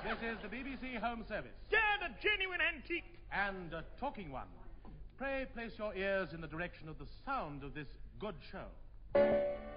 This is the BBC Home Service. They're the genuine antique. And a talking one. Pray place your ears in the direction of the sound of this good show.